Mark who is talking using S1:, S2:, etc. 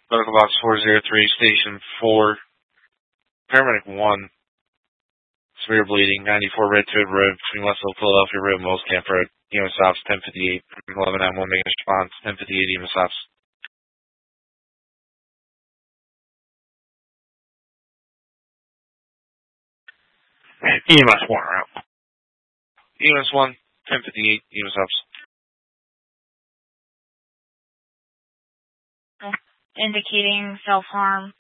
S1: Medical box 403, station 4. Paramedic 1. Severe bleeding, 94 Redwood Road, between Westville, Philadelphia Road, Mills Camp Road. EMS stops, 1058. 1191 making a response, 1058 EMS stops. EMS 1 out. EMS 1, 1058 EMS stops.
S2: Indicating self-harm.